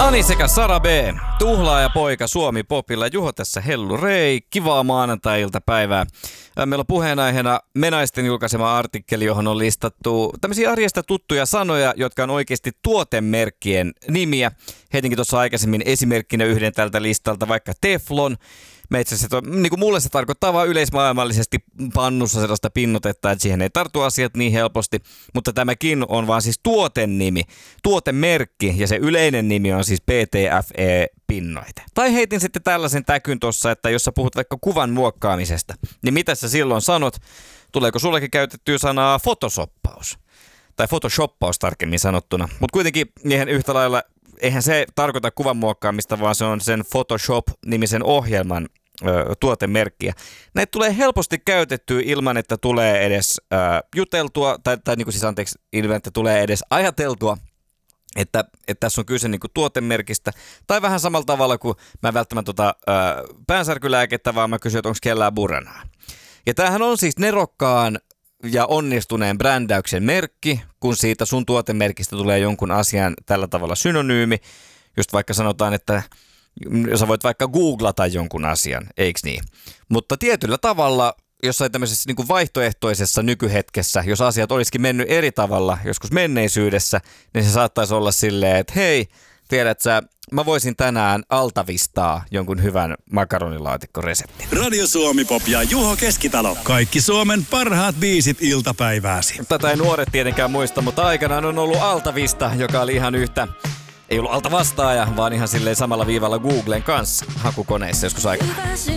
Ani sekä Sara B. Tuhlaaja poika Suomi Popilla. Juho tässä Hellu Rei. Kivaa maanantai-iltapäivää. Meillä on puheenaiheena Menaisten julkaisema artikkeli, johon on listattu tämmöisiä arjesta tuttuja sanoja, jotka on oikeasti tuotemerkkien nimiä. Heitinkin tuossa aikaisemmin esimerkkinä yhden tältä listalta, vaikka Teflon. Niin mulle se tarkoittaa vaan yleismaailmallisesti pannussa sellaista pinnotetta, että siihen ei tartu asiat niin helposti. Mutta tämäkin on vaan siis tuotennimi, tuotemerkki ja se yleinen nimi on siis PTFE-pinnoite. Tai heitin sitten tällaisen täkyn tuossa, että jos sä puhut vaikka kuvan muokkaamisesta, niin mitä sä silloin sanot? Tuleeko sullekin käytettyä sanaa photoshoppaus? Tai photoshoppaus tarkemmin sanottuna. Mutta kuitenkin ihan yhtä lailla eihän se tarkoita kuvan muokkaamista, vaan se on sen Photoshop-nimisen ohjelman tuotemerkkiä. Näitä tulee helposti käytettyä ilman, että tulee edes juteltua, tai niin kuin siis anteeksi, ilman, että tulee edes ajateltua, että tässä on kyse niin kuin tuotemerkistä. Tai vähän samalla tavalla kuin mä en välttämättä päänsärkylääkettä, vaan mä kysyn, että onko kellään buranaa. Ja tämähän on siis nerokkaan ja onnistuneen brändäyksen merkki, kun siitä sun tuotemerkistä tulee jonkun asian tällä tavalla synonyymi. Just vaikka sanotaan, että sä voit vaikka googlata jonkun asian, eikö niin? Mutta tietyllä tavalla, jossain tämmöisessä niin kuin vaihtoehtoisessa nykyhetkessä, jos asiat olisikin mennyt eri tavalla joskus menneisyydessä, niin se saattaisi olla silleen, että hei, tiedät sä, mä voisin tänään altavistaa jonkun hyvän makaronilaatikkoreseptin. Radio Suomi Pop ja Juho Keskitalo. Kaikki Suomen parhaat biisit iltapäivääsi. Tätä ei nuoret tietenkään muista, mutta aikanaan on ollut Altavista, joka oli ihan yhtä, ei ollut altavastaaja, vaan ihan silleen samalla viivalla Googlen kanssa hakukoneissa joskus aikanaan.